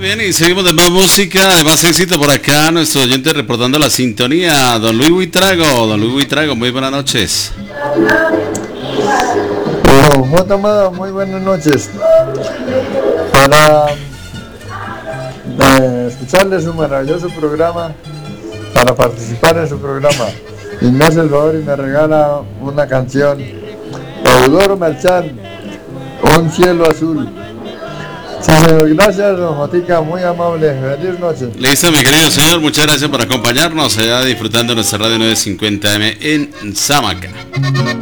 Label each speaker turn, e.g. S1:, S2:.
S1: bien, y seguimos de más música, de más éxito por acá. Nuestro oyente reportando la sintonía. Don Luis Buitrago, muy buenas noches.
S2: J. Amado, muy buenas noches. Para escucharle su maravilloso programa, para participar en su programa, y me hace el favor y me regala una canción. Eudoro Merchán, Un cielo azul. Sí, señor, gracias, don Jotica, muy amable. Feliz noche.
S1: Listo, mi querido señor, muchas gracias por acompañarnos allá disfrutando nuestra radio 950M en Samaca.